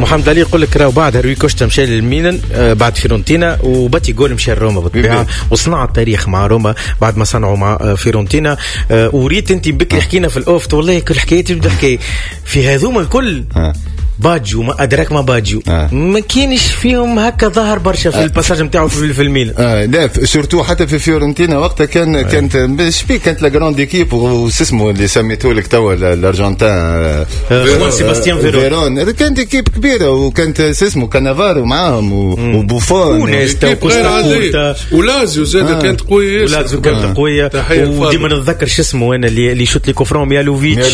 محمد علي يقول لك راهو بعد هروي كوستا مشى للميلان بعد فيرونتينا وباتي جول مشى لروما بالطبيعه وصنع التاريخ مع روما بعد ما صنعوا مع فيرونتينا. وريت انت بكري حكينا في الاوفت والله كل حكايه تبدا حكايه في هذوما الكل باجيو ما ادراك ما باجيو ما كاينش فيهم هكا ظهر برشا في الباساج نتاعو في الميلان. لا سورتو حتى في فيورنتينا وقتها كانت لا جراند ايكيب واسمه اللي سميتوه لك توا الارجنتان خوان سيباستيان فيرون كانت ايكيب كبيره وكانت اسمه كانافارو معاهم وبوفون ونيستا وكوستا ولازيو زاد كانت قويه ولازيو كانت قويه وديما نتذكر شو اسمه انا اللي شوت لي كوفرون ميالوفيتش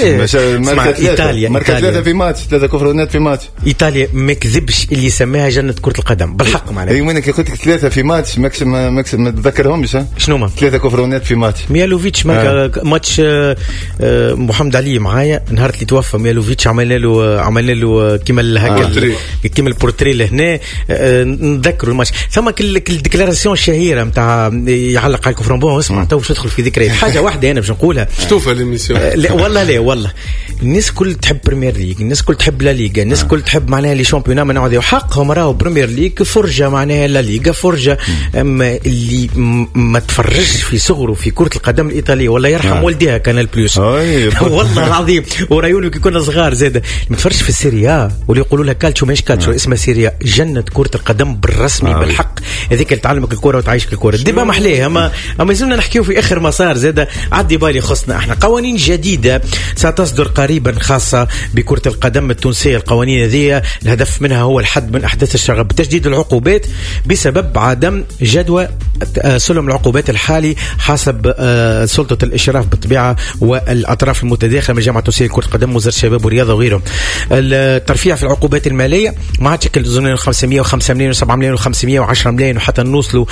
ايطاليا ماركا 3 في ماتش 3 كوفرونات في ماتش ايطاليا ما كذبش اللي سماها جنة كرة القدم بالحق معناها. اي وينك قلت لك 3 في ماتش ما تذكرهمش شنو ما 3 كوفرونات في ماتش ميالوفيتش ماتش محمد علي معايا نهار اللي توفى ميالوفيتش عملنا له كيما هكا كيما البورتري لهنا نذكروا الماتش ثم كل ديكلاراسيون الشهيره نتاع يعلق على الكوفرون بون اسمع تو باش ندخل في ذكريات حاجه واحده انا باش نقولها شوفها ليميسيون لا والله الناس كل تحب بريمير ليج الناس كل تحب لا ليغا الناس كل تحب معناها لي شامبيونات من نوع حقهم راهو بريمير ليج فرجه معناها لا ليغا فرجه. اما اللي ما تفرجش في صغره في كره القدم الايطاليه والله يرحم والديها كانال بلوس والله العظيم ورايونو كي كنا صغار زاده ما تفرجش في السيريا واللي يقولوا لها كالتشو ماهيش كالتشو اسمها سيريا جنه كره القدم بالرسمي بالحق هذيك اللي تعلمك الكره وتعيشك الكره ديما محليه. اما زلنا نحكيو في اخر مسار زاده عدي بالي خصنا احنا قوانين جديده ستصدر قريبا خاصه بكره القدم التونسيه. القوانين هذه الهدف منها هو الحد من احداث الشغب بتجديد العقوبات بسبب عدم جدوى سلم العقوبات الحالي حسب سلطه الاشراف بالطبيعه والاطراف المتداخله من جامعه التونسيه لكره القدم وزاره الشباب والرياضه وغيرهم. الترفيع في العقوبات الماليه ما عادش كل 500 و5 مليون و7 مليون و500 و10 مليون وحتى نوصلوا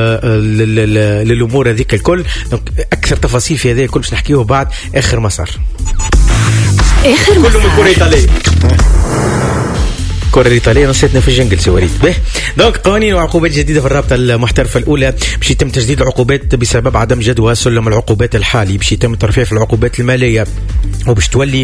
للامور هذيك الكل. اكثر تفاصيل في هذا الكل باش نحكيه بعد اخر مسار كله من كره ايطاليه الكره الايطاليه نسيتنا في الجنجل سواريت به. دونك قوانين وعقوبات جديده في الرابطه المحترفه الاولى باش يتم تجديد العقوبات بسبب عدم جدوى سلم العقوبات الحالي باش يتم الترفيه في العقوبات الماليه وباش تولي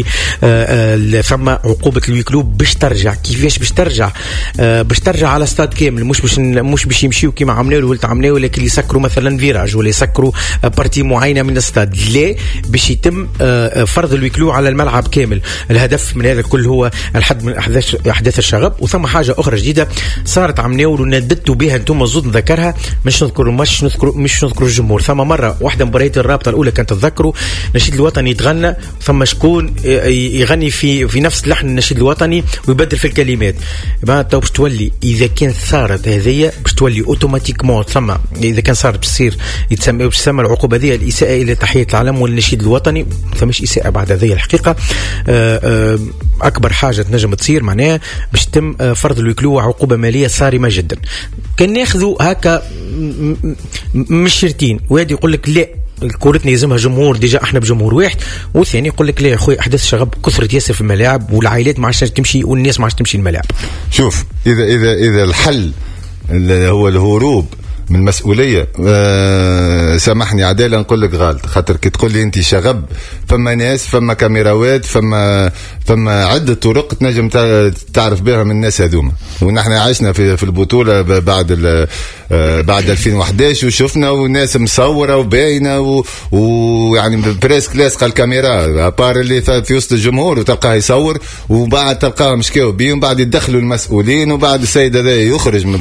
ثم عقوبه الويكلوب باش ترجع. كيفاش باش ترجع؟ باش ترجع على استاد كامل مش باش يمشيو كيما عملوا ولا عملوا ولكن يسكروا مثلا فيراج ولا يسكروا بارتي معينه من الاستاد لا باش يتم فرض الويكلو على الملعب كامل. الهدف من هذا الكل هو الحد من احداث الشغب. وثم حاجه اخرى جديده صارت عملوا ونددتوا بها انتم مزود نذكرها مش نذكر الجمهور. ثم مره واحده مباريات الرابطه الاولى كانت تذكروا النشيد الوطني يتغنى ثم شكون يغني في نفس لحن النشيد الوطني ويبدل في الكلمات. تو باش تولي اذا كان صارت هذه باش تولي اوتوماتيكمون ثم اذا كان صارت بتصير تسمى العقوبه هذه الاساءه الى تحيه العلم والنشيد الوطني. فمش اساءه بعد هذه الحقيقه اكبر حاجه تنجم تصير معناها باش تم فرض الوكلو عقوبه ماليه صارمه جدا. كان ناخذوا هكا مش شرطين واحد يقول لك لا الكورتنا يلزمها جمهور ديجا احنا بجمهور واحد والثاني يقول لك لا يا اخوي احداث الشغب كثرت ياسر في الملاعب والعائلات ما عادش تمشي والناس ما عادش تمشي الملاعب. شوف اذا الحل هو الهروب من مسؤولية سامحني عدالة نقول لك غلط خاطر كي تقول لي انت شغب فما ناس فما كاميراوات فما عدة طرق تنجم تعرف بها من الناس هذوما. ونحن عشنا في البطولة بعد 2011 وشفنا وناس مصورة وباينة ويعني بريسك لاصقة الكاميرا أبار اللي في وسط الجمهور وتلقاه يصور وبعد تلقاه مشكاو بيهم بعد يدخلوا المسؤولين وبعد السيد هذا يخرج من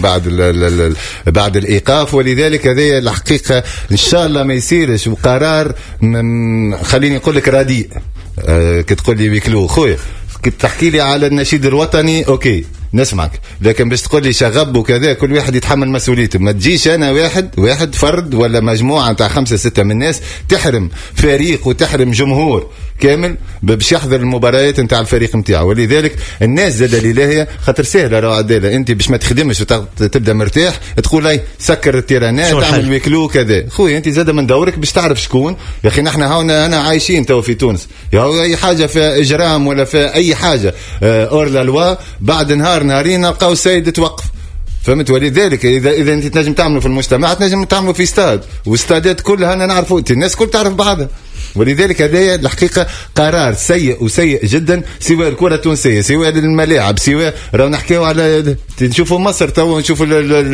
بعد الإيقاف. ولذلك هذه الحقيقة إن شاء الله ما يصيرش وقرار خليني أقول لك رديء. كتقول لي بيكلو خويا تحكي لي على النشيد الوطني أوكي نسمعك لكن باش تقول لي شغب وكذا كل واحد يتحمل مسؤوليته. ما تجيش انا واحد فرد ولا مجموعه نتاع 5-6 من الناس تحرم فريق وتحرم جمهور كامل باش يحضر المباريات نتاع الفريق نتاعه. ولذلك الناس زاد لله خاطر سهله راه عداله انت باش ما تخدمش وتبدا مرتاح تقول لي سكر التيرانات تعمل ويكلو كذا. خويا انت زاد من دورك باش تعرف شكون يا اخي. نحن هنا انا عايشين تو في تونس يا اي حاجه في اجرام ولا في اي حاجه اورلا لوا بعد نهارين نلقاو السيد توقف فهمت. ولذلك اذا انت تنجم تعملوا في المجتمع تنجم تعملوا في استاد واستادات كلها انا نعرفوا الناس كل تعرف بعضها ولذلك هذا الحقيقه قرار سيء وسيء جدا، سواء الكره التونسيه سواء الملاعب سواء راهو نحكيو على نشوفوا مصر تو نشوفوا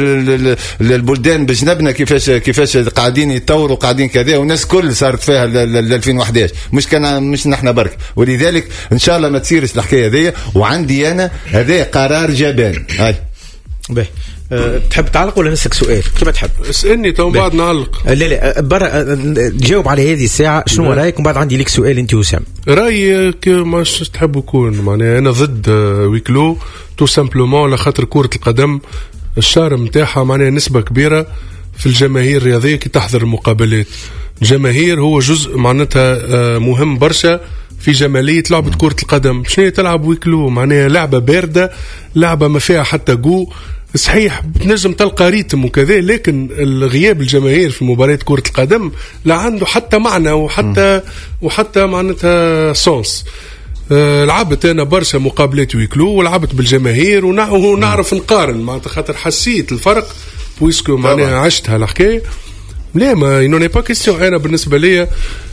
البلدان بجنبنا كيفاش قاعدين يتطوروا قاعدين كذا، والناس كل صارت فيها 2011 مش نحن برك. ولذلك ان شاء الله ما تصيرش الحكايه هذه. وعندي انا هذا قرار جبان. هاي به تحب تعلق ولا نسألك سؤال كيف تحب؟ اسألني تو بعد نعلق. لا برا جاوب على هذه الساعة شنو رأيك، وبعد عندي لك سؤال أنت وسام. رأيك ماش تحب يكون معناها أنا ضد ويكلو تو سامبلومون لخاطر كرة القدم الشهر متاعها معناها نسبة كبيرة في الجماهير الرياضية كي تحضر المقابلات. الجماهير هو جزء معناتها مهم برشا في جمالية لعبة كرة القدم. شنو تلعب ويكلو معناها لعبة باردة، لعبة ما فيها حتى جو. صحيح بتنجم تلقى ريتم وكذا، لكن الغياب الجماهير في مباراة كرة القدم لا عنده حتى معنى وحتى معناتها سونس. لعبت أنا برشا مقابلات ويكلو ولعبت بالجماهير ونعرف نقارن معناتها خاطر حسيت الفرق بويسكو معناها عشتها الحكاية. لا ما ينوني با كيستيون. أنا بالنسبة لي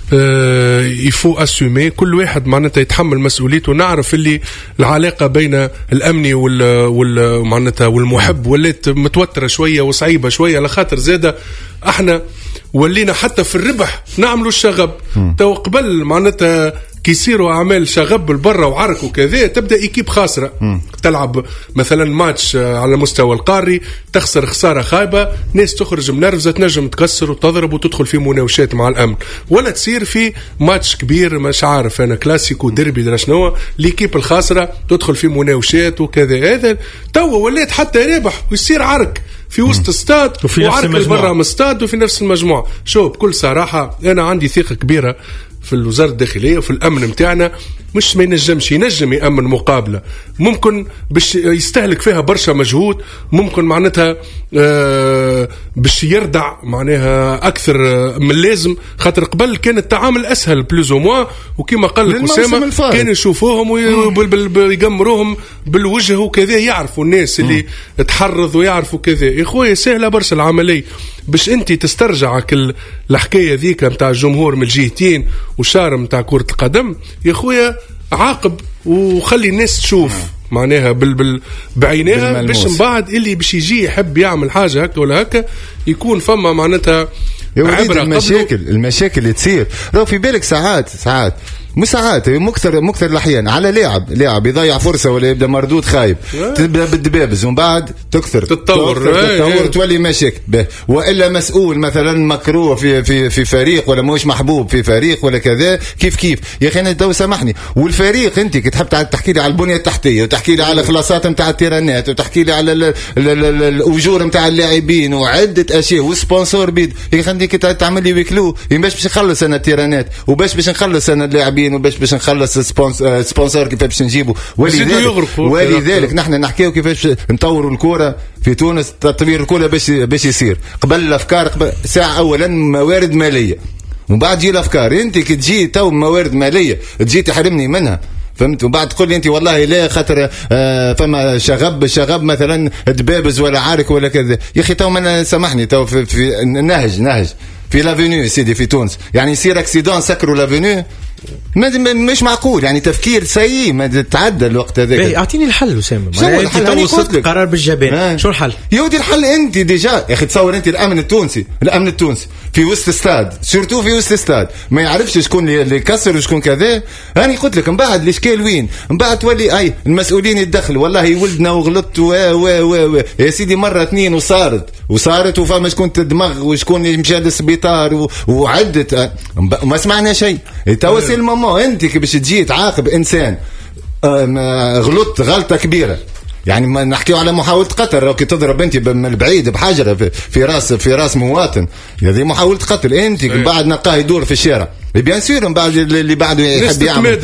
يفو أسومي كل واحد معناتها يتحمل مسؤوليته. نعرف اللي العلاقة بين الأمني معناتها والمحب ولات متوترة شوية وصعيبة شوية، لخاطر زادة احنا ولينا حتى في الربح نعملوا الشغب. تو قبل معناتها كيصيروا أعمال شغب البرة وعرك وكذا تبدأ إيكيب خاسرة تلعب مثلا ماتش على مستوى القاري تخسر خسارة خايبة، ناس تخرج منرفزة تنجم تكسر وتضرب وتدخل في مناوشات مع الأمن. ولا تصير في ماتش كبير مش عارف أنا كلاسيكو ديربي درشنوه الإيكيب الخاسرة تدخل في مناوشات وكذا. هذا تو وليت حتى رابح ويصير عرك في وسط استاد وعرك برا من استاد وفي نفس المجموعة. شو بكل صراحة أنا عندي ثقة كبيرة في الوزارة الداخلية وفي الأمن متاعنا. مش ما ينجم يأمن مقابلة ممكن باش يستهلك فيها برشا مجهود، ممكن معناتها باش يردع معناها أكثر من اللازم، خاطر قبل كان التعامل أسهل بلوزو موا. وكما قال لك أسامة كانوا يشوفوهم ويقمروهم بالوجه وكذا، يعرفوا الناس اللي تحرض ويعرفوا كذا. يا خويا سهلة برشا العملية باش أنت تسترجع الحكاية ذيك متاع الجمهور من الجهتين وشارة متاع كرة القدم. يا خويا عاقب وخلي الناس تشوف معناها بعينها باش من بعد اللي باش يجي يحب يعمل حاجة هكا ولا هكا يكون فما معناتها عبرة. المشاكل اللي تصير لو في بالك ساعات مش ساعات مكثر الأحيان على لاعب يضيع فرصة ولا يبدأ مردود خايب تبدأ بالدبابز ومن بعد تتطور تولي مشاكل. وإلا مسؤول مثلا مكروه في فريق ولا مش محبوب في فريق ولا كذا كيف يا أخي أنا تو سامحني. والفريق أنت كتحب تحكي لي على البنية التحتية وتحكي لي على خلاصات متاع التيرانات وتحكي لي على الأجور متاع اللاعبين وعدة أشياء وسبونسور بيد. يا أخي أنت تعمل لي ويكلو باش نخلص أنا التيرانات وباش نخلص أنا اللاعبين وباش نخلص سبونسور كيفاش نجيبه. ولذلك نحن نحكيو كيفاش نطوروا الكرة في تونس. تطوير الكرة باش يصير قبل الأفكار ساعة أولا موارد مالية ومن بعد تجي الأفكار. أنت كي تجي تو موارد مالية تجي تحرمني منها فهمت، وبعد تقول لي أنت والله لا خاطر فما شغب مثلا دبابز ولا عارك ولا كذا. يا أخي تو من سامحني تو في نهج في لافينيو سيدي في تونس يعني يصير اكسيدون سكروا لافينيو مش معقول. يعني تفكير سيء ما تعدى الوقت هذا. اعطيني الحل أسامة. انت توصلت قرار بالجبان شو الحل؟ يودي الحل انت ديجا يا اخي تصور انت الامن التونسي في وسط استاد سورتو في وسط استاد ما يعرفش شكون اللي يكسر وشكون كذا. انا قلت لك من بعد الاشكال وين من بعد تولي المسؤولين يتدخلوا والله ولدنا وغلطت يا سيدي مرة 2 وصارت وفما شكون تدمغ وشكون مشى للسبيطار وعدت ما سمعنا شيء. توصل الماما انت باش تجي تعاقب انسان غلطت غلطة كبيرة يعني ما نحكيو على محاولة قتل. لو كي تضرب انت من البعيد بحجرة في راس مواطن هذه محاولة قتل. انت بعد نلقاه يدور في الشارع بيان سور من بعد اللي بعده يحب يعمل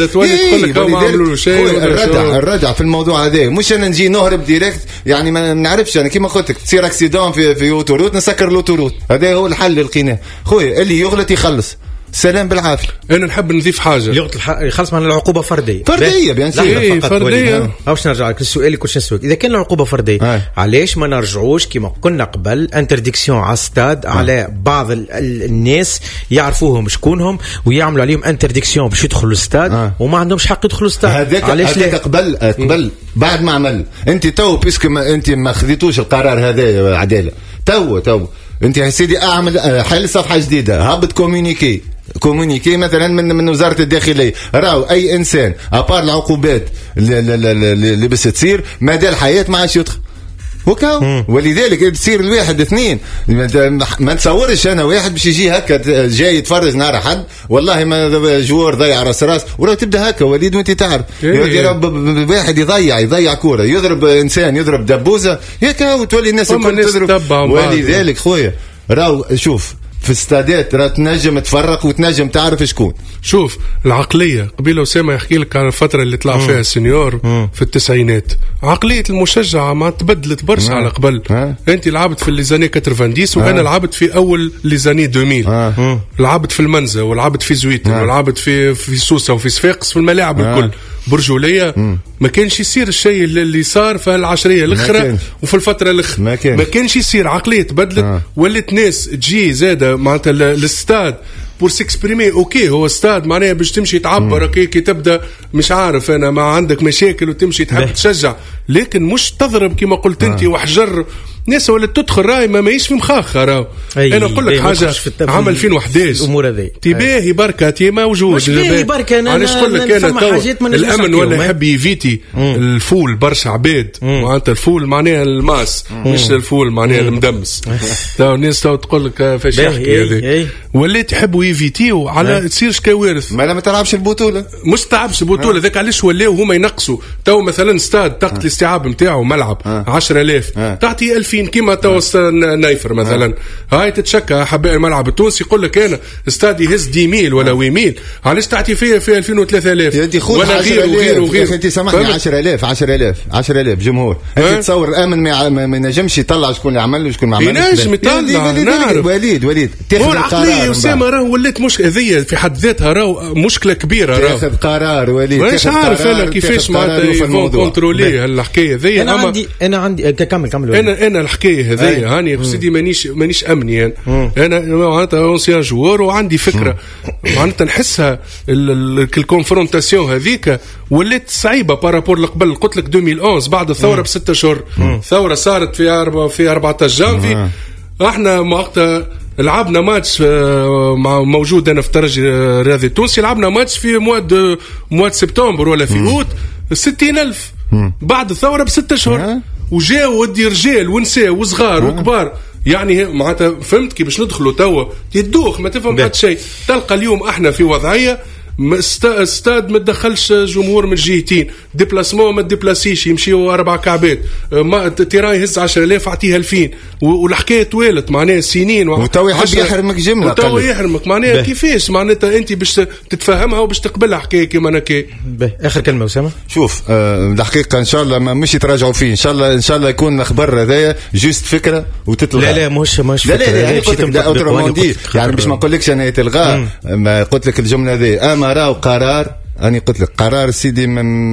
الرجع في الموضوع هذا. مش انا نجي نهرب ديريكت يعني ما نعرفش انا كيما قلت لك تصير اكسيدون في اوتوروت نسكر الاوتوروت. هذا هو الحل اللي لقيناه خويا. اللي يغلط يخلص سلام بالعافيه. انا نحب نضيف حاجه خلص من العقوبه فرديه بيان سور فرديه. باش نرجع لك السؤال كل شيء اذا كان العقوبه فرديه علاش ما نرجعوش كما قلنا قبل انترديكسيون على ستاد على بعض الناس يعرفوهم شكونهم ويعملوا عليهم انترديكسيون باش يدخلوا الستاد وما عندهمش حق يدخلوا الستاد. علاش لا قبل بعد ما عمل انت تو بيسك انت ما خذيتوش القرار هذا عداله تو انت يا سيدي اعمل حل صفحه جديده هبط كومونيكي مثلا من وزاره الداخليه راهو اي انسان ابار العقوبات اللي بس تصير مدى الحياه ما عادش يدخل وكاو. ولذلك تصير الواحد اثنين ما تصورش انا واحد باش يجي هكا جاي يتفرج نهار حد والله ما جوار ضيع راس وراه تبدا هكا وليد وانت تعرف واحد يضيع كوره يضرب انسان يضرب دبوزه هكا وتولي الناس الكل تضرب. ولذلك خويا راهو شوف في الستادات راه تنجم تفرق وتنجم تعرف شكون. شوف العقليه قبيله أسامة يحكي لك على الفتره اللي طلع فيها السنيور في التسعينات عقليه المشجع ما تبدلت برشا على قبل. انت لعبت في ليزاني 90 وانا لعبت في اول ليزاني 2000 لعبت في المنزه ولعبت في زويتن ولعبت في سوسه وفي صفاقس في الملاعب الكل برجوليه. ما كانش يصير الشيء اللي صار في العشريه الاخرى وفي الفتره الاخرى ما كانش يصير. عقليه تبدلت ولات ناس تجي زاده معناتها الاستاد بور سيكسبريمي اوكي هو استاد معناها باش تمشي تعبر كي تبدا مش عارف انا ما عندك مشاكل وتمشي تحب تشجع لكن مش تضرب كما قلت انت وحجر ناس ولا تدخل راي ما ماهيش في مخاخه راهو. انا نقول لك حاجه عام 2011 الامور هذه تباهي بركه تي موجود علاش نقول لك انا الامن ولا يحب يفيتي الفول برشا عباد معناتها الفول معناها الماس مش الفول معناها المدمس. تو الناس تقول لك فاش يحكي هذا ولات يحبوا يفيتيو على تصيرش كوارث ما تلعبش البطوله مش تلعبش البطوله ذاك علاش ولاو هما ينقصوا. تو مثلا استاد طاقه الاستيعاب نتاعو ملعب 10,000 تعطي 2000 كيما تو نايفر مثلا هاي تتشكى حباء الملعب التونسي يقول لك انا استاد يهز 10,000 ولا 8,000 علاش تعطي فيه في 2000 و3000 ولا غير انت سامحني 10,000 جمهور انت تصور الامن ما ينجمش يطلع شكون اللي عمل وشكون ما عملش ينجم يطلع نعرف وليد هو العقليه أسامة راه ولات مش هذيا في حد ذاتها راه مشكله كبيره راه تاخذ قرار وليد مش عارف انا كيفاش معناتها يفون كونترولي هالحكايه ذي. انا عندي كمل انا الحكايه هذيا هاني سيدي مانيش امني انا معناتها اونسيان جوار وعندي فكره معناتها نحسها الكونفرونتاسيون هذيك ولات صعيبه بارابور لقبل. قلت لك 2011 بعد الثوره ب6 اشهر الثوره صارت في 14 جانفي احنا وقتها لعبنا ماتش موجود انا في الترجي الرياضي التونسي لعبنا ماتش في مواد سبتمبر ولا في اوت 60,000 بعد الثوره ب6 اشهر وجاو ودي رجال ونساء وصغار وكبار يعني معناتها فهمت كي باش ندخلوا توا تدوخ ما تفهم حتى شيء. تلقى اليوم احنا في وضعيه استاد ما تدخلش جمهور من جهتين ديبلاسمون ما ديبلاسيش يمشيوا 4 كعبات ما تيران يهز 10,000 اعطيها 2000 والحكايه توالت معناها سنين وتو يحب يحرمك جمله وتو يحرمك معناها كيفاش معناتها انت باش تتفهمها وباش تقبلها حكايه كيما انا كي. اخر كلمه اسامه. شوف الحقيقه ان شاء الله مش يتراجعوا فيه ان شاء الله يكون الخبر هذايا جوست فكره وتتلغى. لا مش فكره يعني قلت لك يعني باش ما نقولكش انا يتلغى ما قلت لك الجمله هذه راهو قرار أنا قلت لك قرار سيدي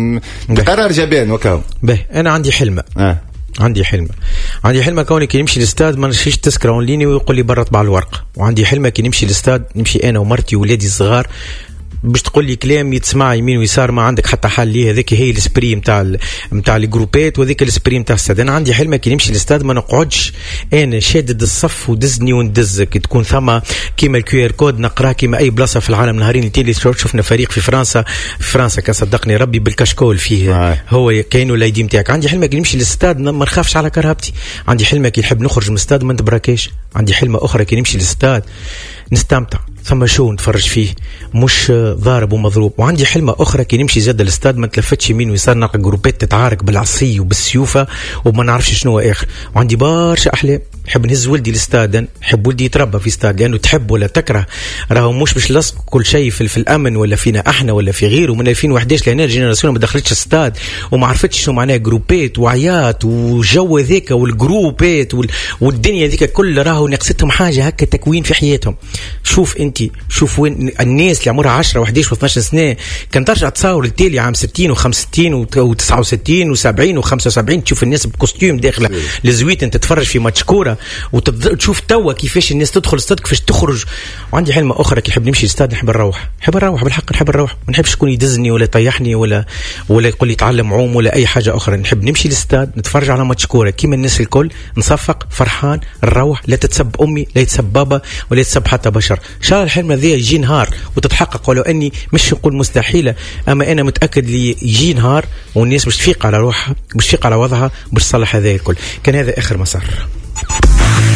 قرار جبان وكاو. أنا عندي حلمة عندي حلمة كوني كي نمشي للاستاد ما نشيش تذكرة اونلاين ويقول لي برا طبع الورق. وعندي حلمة كي نمشي للاستاد نمشي أنا ومرتي وولادي الصغار باش تقول لي كلام يتسمع يمين ويسار ما عندك حتى حل ليه. هذيك هي السبري نتاع الجروبات وهذيك السبري نتاع الاستاد. انا عندي حلمه كي نمشي للاستاد ما نقعدش انا شادد الصف ودزني وندزك تكون ثم كيما الكيو ار كود نقراه كيما اي بلاصه في العالم. نهارين اللي شفنا فريق في فرنسا كصدقني ربي بالكشكول فيه هو كاينو الايدي نتاعك. عندي حلمه كي نمشي للاستاد ما نخافش على كرهبتي. عندي حلمه كي نحب نخرج من الاستاد ما نتبراكاش. عندي حلمه اخرى كي نمشي للاستاد نستمتع ثم شو نتفرج فيه مش ضارب ومضروب. وعندي حلمة أخرى كي نمشي زاد الاستاد ما تلفتش يمين ويسار نلقى جروبات تتعارك بالعصي وبالسيوفة وما نعرفش شنو آخر. وعندي برشا أحلام نحب نهز ولدي الاستاد نحب ولدي يتربى في استاد لأنه تحب ولا تكره راهو مش باش لصق كل شيء في الأمن ولا فينا احنا ولا في غيره. من 2011 لهنا الجينيراسيون ما دخلتش استاد وما عرفتش شنو معناه جروبات وعيات وجو ذيك والجروبات والدنيا ذيك كل راهو نقصتهم حاجة هكا تكوين في حياتهم. شوف انت، شوف وين الناس اللي عمرها 10 و11 و12 سنه كان ترجع تصور التالي عام 60 و65 و69 و70 و75، تشوف الناس بكوستيم داخله لزويت، انت تتفرج في ماتش كوره وتشوف توا كيفاش الناس تدخل الاستاد كيفاش تخرج. وعندي حلمه اخرى كي نحب نمشي الاستاد، نحب نروح بالحق، نحب نروح، ما نحبش يكون يدزني ولا يطيحني ولا يقول لي تعلم عوم ولا اي حاجه اخرى. نحب نمشي الاستاد نتفرج على ماتش كوره كيما الناس الكل، نصفق فرحان نروح، لا تتسب امي لا يتسب بابا ولا يتسب حتى بشر. ان شاء الله الحلم هذا يجي نهار وتتحقق، ولو اني مش نقول مستحيله، اما انا متاكد لي يجي نهار والناس باش تفيق على روحها، باش تفيق على وضعها، باش تصلح هذا الكل. كان هذا اخر مسار.